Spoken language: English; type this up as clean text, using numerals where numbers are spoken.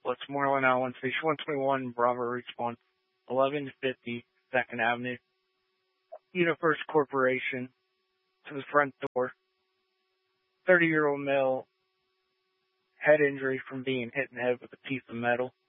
Westmoreland, Allen, Station 121, Bravo response, 1150 2nd Avenue. UniFirst Corporation to the front door. 30-year-old male, head injury from being hit in the head with a piece of metal.